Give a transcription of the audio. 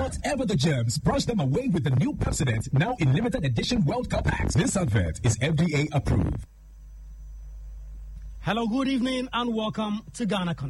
Whatever the germs, brush them away with the new Pepsodent, now in limited edition World Cup packs. This advert is FDA approved. Hello, good evening, and welcome to Ghana Connect.